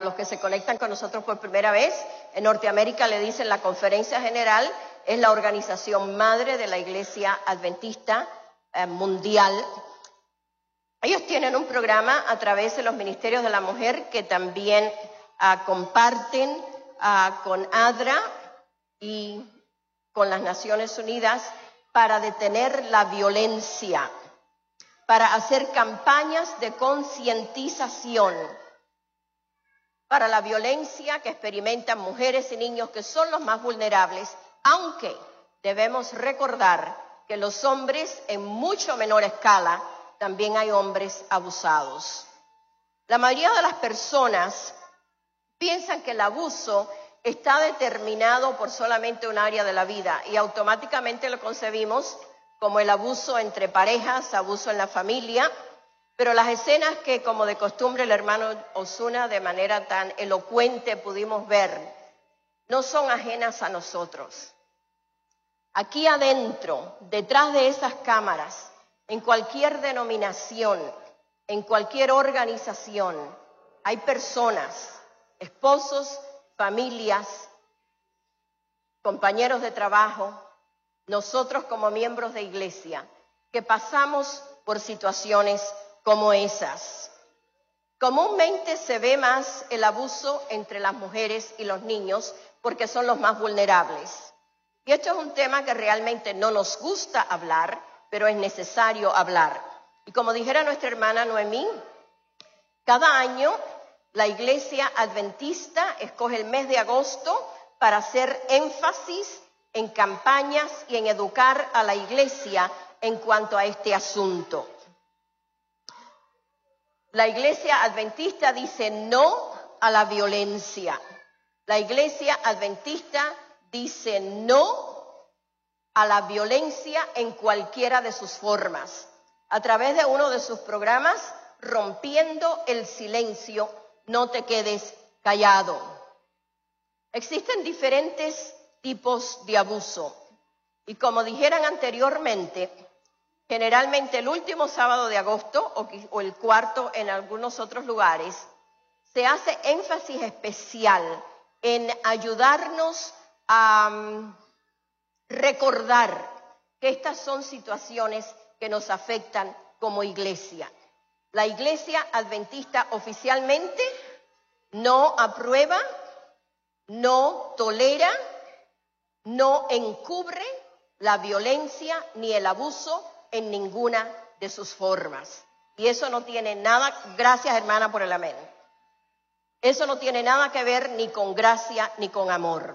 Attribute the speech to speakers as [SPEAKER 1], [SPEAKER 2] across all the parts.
[SPEAKER 1] los que se conectan con nosotros por primera vez, en Norteamérica le dicen la Conferencia General, es la organización madre de la Iglesia Adventista Mundial. Ellos tienen un programa a través de los Ministerios de la Mujer que también comparten con ADRA y con las Naciones Unidas para detener la violencia, para hacer campañas de concientización para la violencia que experimentan mujeres y niños que son los más vulnerables, aunque debemos recordar que los hombres en mucho menor escala también hay hombres abusados. La mayoría de las personas piensan que el abuso está determinado por solamente un área de la vida y automáticamente lo concebimos como el abuso entre parejas, abuso en la familia, pero las escenas que como de costumbre el hermano Osuna de manera tan elocuente pudimos ver no son ajenas a nosotros. Aquí adentro, detrás de esas cámaras, en cualquier denominación, en cualquier organización, hay personas, esposos, familias, compañeros de trabajo, nosotros como miembros de iglesia, que pasamos por situaciones como esas. Comúnmente se ve más el abuso entre las mujeres y los niños porque son los más vulnerables. Y esto es un tema que realmente no nos gusta hablar, pero es necesario hablar. Y como dijera nuestra hermana Noemí, cada año la Iglesia Adventista escoge el mes de agosto para hacer énfasis en campañas y en educar a la Iglesia en cuanto a este asunto. La Iglesia Adventista dice no a la violencia. La Iglesia Adventista dice no a la violencia en cualquiera de sus formas. A través de uno de sus programas, Rompiendo el Silencio, no te quedes callado. Existen diferentes tipos de abuso. Y como dijeran anteriormente, generalmente el último sábado de agosto o el cuarto en algunos otros lugares, se hace énfasis especial en ayudarnos a recordar que estas son situaciones que nos afectan como iglesia. La Iglesia Adventista oficialmente no aprueba, no tolera, no encubre la violencia ni el abuso en ninguna de sus formas. Y eso no tiene nada, gracias hermana por el amén. Eso no tiene nada que ver ni con gracia ni con amor.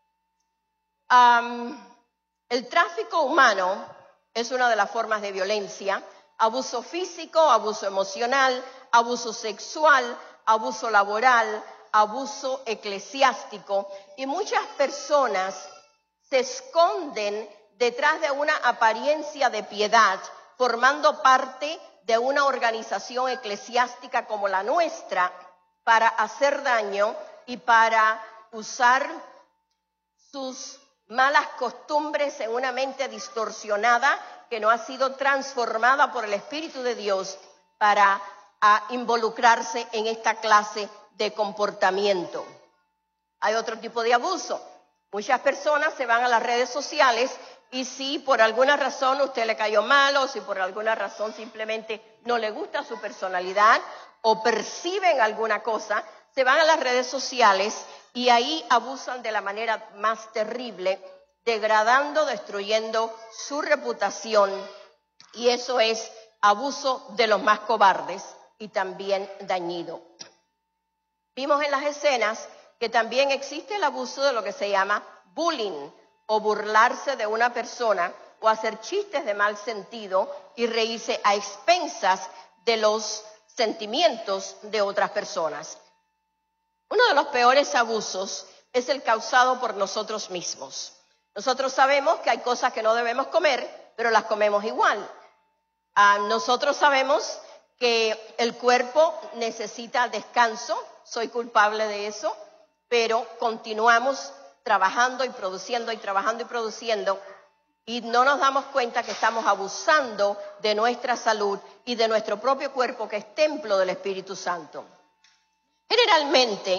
[SPEAKER 1] El tráfico humano es una de las formas de violencia. Abuso físico, abuso emocional, abuso sexual, abuso laboral, abuso eclesiástico. Y muchas personas se esconden detrás de una apariencia de piedad, formando parte de una organización eclesiástica como la nuestra, para hacer daño y para usar sus malas costumbres en una mente distorsionada que no ha sido transformada por el Espíritu de Dios para involucrarse en esta clase de comportamiento. Hay otro tipo de abuso. Muchas personas se van a las redes sociales y si por alguna razón usted le cayó mal o si por alguna razón simplemente no le gusta su personalidad o perciben alguna cosa, se van a las redes sociales y ahí abusan de la manera más terrible, degradando, destruyendo su reputación. Y eso es abuso de los más cobardes y también dañino. Vimos en las escenas que también existe el abuso de lo que se llama bullying o burlarse de una persona o hacer chistes de mal sentido y reírse a expensas de los sentimientos de otras personas. Uno de los peores abusos es el causado por nosotros mismos. Nosotros sabemos que hay cosas que no debemos comer, pero las comemos igual. Nosotros sabemos que el cuerpo necesita descanso, soy culpable de eso, pero continuamos trabajando y produciendo y trabajando y produciendo y no nos damos cuenta que estamos abusando de nuestra salud y de nuestro propio cuerpo que es templo del Espíritu Santo. Generalmente